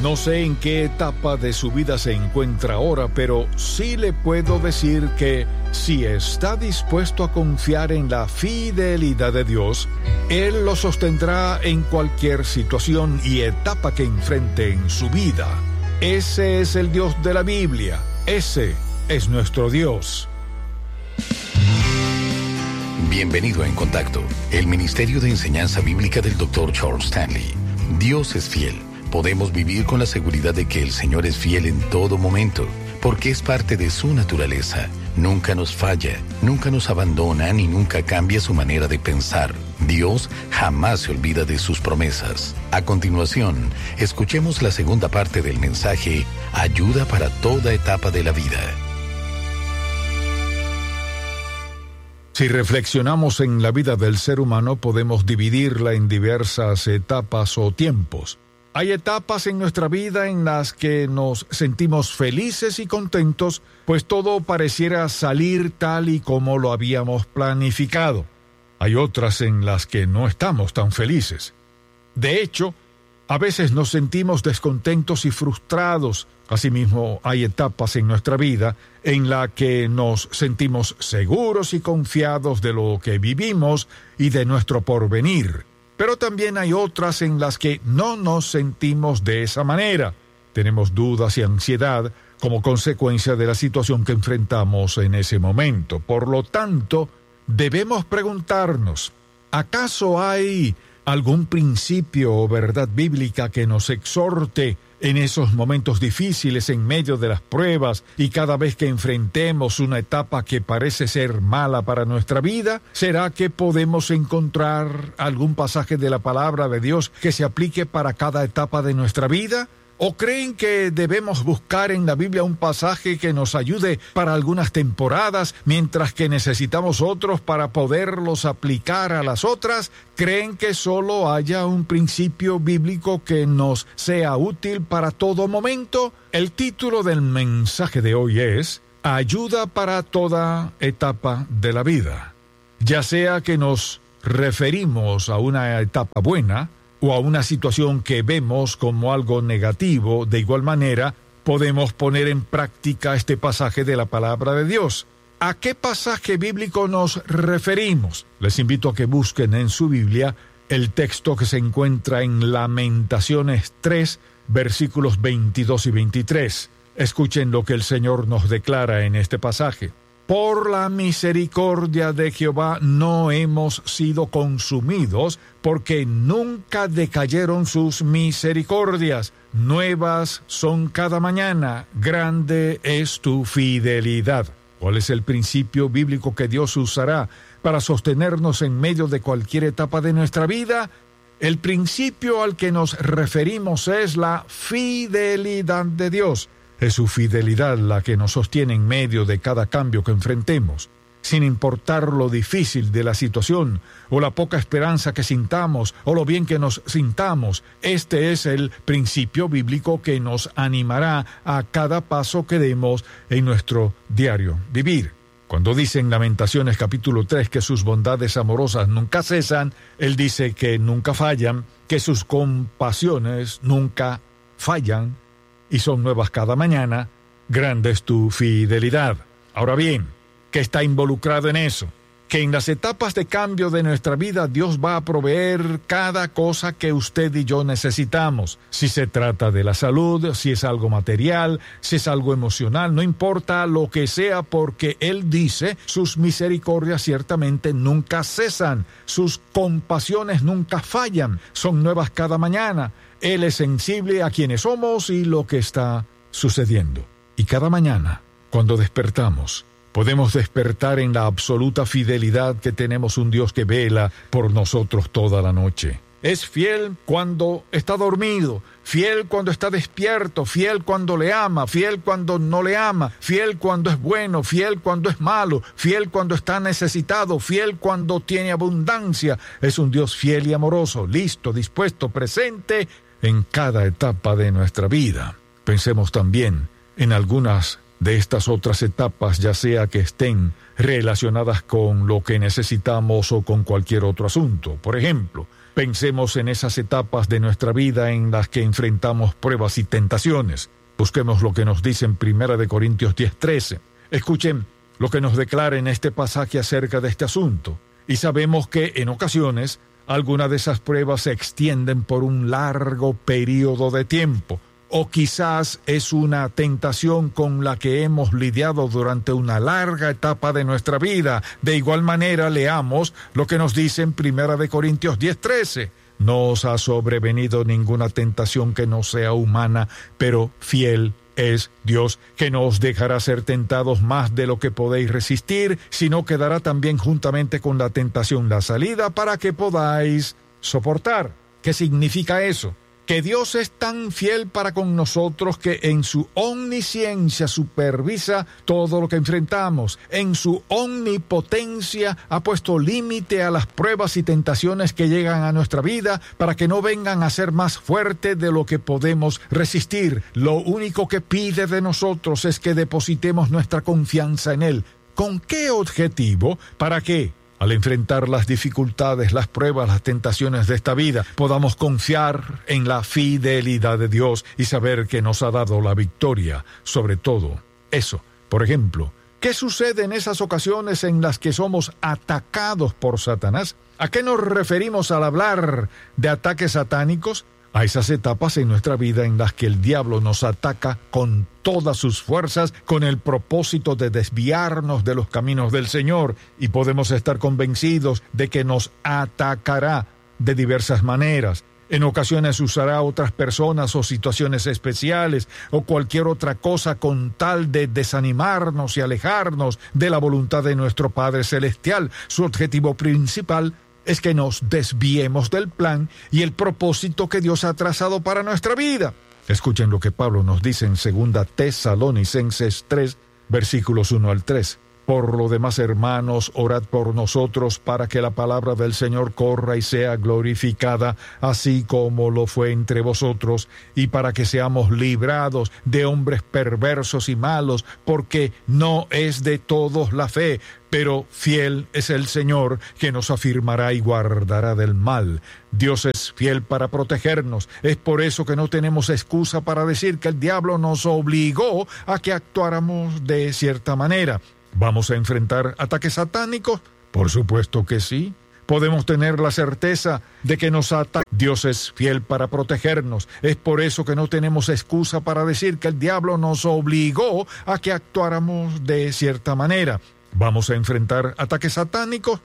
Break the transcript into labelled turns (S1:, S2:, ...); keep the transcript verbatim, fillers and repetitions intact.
S1: No sé en qué etapa de su vida se encuentra ahora, pero sí le puedo decir que si está dispuesto a confiar en la fidelidad de Dios, Él lo sostendrá en cualquier situación y etapa que enfrente en su vida. Ese es el Dios de la Biblia. Ese es nuestro Dios.
S2: Bienvenido a En Contacto, el Ministerio de Enseñanza Bíblica del doctor Charles Stanley. Dios es fiel. Podemos vivir con la seguridad de que el Señor es fiel en todo momento, porque es parte de su naturaleza. Nunca nos falla, nunca nos abandona ni nunca cambia su manera de pensar. Dios jamás se olvida de sus promesas. A continuación, escuchemos la segunda parte del mensaje, Ayuda para toda etapa de la vida.
S1: Si reflexionamos en la vida del ser humano, podemos dividirla en diversas etapas o tiempos. Hay etapas en nuestra vida en las que nos sentimos felices y contentos, pues todo pareciera salir tal y como lo habíamos planificado. Hay otras en las que no estamos tan felices. De hecho, a veces nos sentimos descontentos y frustrados. Asimismo, hay etapas en nuestra vida en las que nos sentimos seguros y confiados de lo que vivimos y de nuestro porvenir. Pero también hay otras en las que no nos sentimos de esa manera. Tenemos dudas y ansiedad como consecuencia de la situación que enfrentamos en ese momento. Por lo tanto, debemos preguntarnos, ¿acaso hay algún principio o verdad bíblica que nos exhorte en esos momentos difíciles en medio de las pruebas y cada vez que enfrentemos una etapa que parece ser mala para nuestra vida? ¿Será que podemos encontrar algún pasaje de la palabra de Dios que se aplique para cada etapa de nuestra vida? ¿O creen que debemos buscar en la Biblia un pasaje que nos ayude para algunas temporadas, mientras que necesitamos otros para poderlos aplicar a las otras? ¿Creen que solo haya un principio bíblico que nos sea útil para todo momento? El título del mensaje de hoy es Ayuda para toda etapa de la vida. Ya sea que nos referimos a una etapa buena, o a una situación que vemos como algo negativo, de igual manera, podemos poner en práctica este pasaje de la palabra de Dios. ¿A qué pasaje bíblico nos referimos? Les invito a que busquen en su Biblia el texto que se encuentra en Lamentaciones tres, versículos veintidós y veintitrés. Escuchen lo que el Señor nos declara en este pasaje. Por la misericordia de Jehová no hemos sido consumidos, porque nunca decayeron sus misericordias. Nuevas son cada mañana, grande es tu fidelidad. ¿Cuál es el principio bíblico que Dios usará para sostenernos en medio de cualquier etapa de nuestra vida? El principio al que nos referimos es la fidelidad de Dios. Es su fidelidad la que nos sostiene en medio de cada cambio que enfrentemos. Sin importar lo difícil de la situación, o la poca esperanza que sintamos, o lo bien que nos sintamos, este es el principio bíblico que nos animará a cada paso que demos en nuestro diario vivir. Cuando dice en Lamentaciones capítulo tres que sus bondades amorosas nunca cesan, Él dice que nunca fallan, que sus compasiones nunca fallan, y son nuevas cada mañana, grande es tu fidelidad. Ahora bien, ¿qué está involucrado en eso? Que en las etapas de cambio de nuestra vida Dios va a proveer cada cosa que usted y yo necesitamos. Si se trata de la salud, si es algo material, si es algo emocional, no importa lo que sea, porque Él dice, sus misericordias ciertamente nunca cesan, sus compasiones nunca fallan, son nuevas cada mañana. Él es sensible a quienes somos y lo que está sucediendo. Y cada mañana, cuando despertamos, podemos despertar en la absoluta fidelidad que tenemos un Dios que vela por nosotros toda la noche. Es fiel cuando está dormido, fiel cuando está despierto, fiel cuando le ama, fiel cuando no le ama, fiel cuando es bueno, fiel cuando es malo, fiel cuando está necesitado, fiel cuando tiene abundancia. Es un Dios fiel y amoroso, listo, dispuesto, presente en cada etapa de nuestra vida. Pensemos también en algunas de estas otras etapas, ya sea que estén relacionadas con lo que necesitamos o con cualquier otro asunto. Por ejemplo, Pensemos en esas etapas de nuestra vida en las que enfrentamos pruebas y tentaciones. Busquemos lo que nos dice en Primera de Corintios diez trece. Escuchen lo que nos declara en este pasaje acerca de este asunto. Y sabemos que en ocasiones algunas de esas pruebas se extienden por un largo periodo de tiempo, o quizás es una tentación con la que hemos lidiado durante una larga etapa de nuestra vida. De igual manera, leamos lo que nos dice en Primera de Corintios diez trece. No os ha sobrevenido ninguna tentación que no sea humana, pero fiel es Dios, que no os dejará ser tentados más de lo que podéis resistir, sino que dará también juntamente con la tentación la salida para que podáis soportar. ¿Qué significa eso? Que Dios es tan fiel para con nosotros que en su omnisciencia supervisa todo lo que enfrentamos. En su omnipotencia ha puesto límite a las pruebas y tentaciones que llegan a nuestra vida para que no vengan a ser más fuertes de lo que podemos resistir. Lo único que pide de nosotros es que depositemos nuestra confianza en Él. ¿Con qué objetivo? ¿Para qué? Al enfrentar las dificultades, las pruebas, las tentaciones de esta vida, podamos confiar en la fidelidad de Dios y saber que nos ha dado la victoria sobre todo eso. Por ejemplo, ¿qué sucede en esas ocasiones en las que somos atacados por Satanás? ¿A qué nos referimos al hablar de ataques satánicos? A esas etapas en nuestra vida en las que el diablo nos ataca con todas sus fuerzas con el propósito de desviarnos de los caminos del Señor, y podemos estar convencidos de que nos atacará de diversas maneras. En ocasiones usará a otras personas o situaciones especiales o cualquier otra cosa con tal de desanimarnos y alejarnos de la voluntad de nuestro Padre Celestial. Su objetivo principal es que nos desviemos del plan y el propósito que Dios ha trazado para nuestra vida. Escuchen lo que Pablo nos dice en Segunda Tesalonicenses tres, versículos uno al tres. Por lo demás, hermanos, orad por nosotros para que la palabra del Señor corra y sea glorificada, así como lo fue entre vosotros, y para que seamos librados de hombres perversos y malos, porque no es de todos la fe, pero fiel es el Señor, que nos afirmará y guardará del mal. Dios es fiel para protegernos. Es por eso que no tenemos excusa para decir que el diablo nos obligó a que actuáramos de cierta manera. ¿Vamos a enfrentar ataques satánicos? Por supuesto que sí. Podemos tener la certeza de que nos ataca. Dios es fiel para protegernos. Es por eso que no tenemos excusa para decir que el diablo nos obligó a que actuáramos de cierta manera. ¿Vamos a enfrentar ataques satánicos?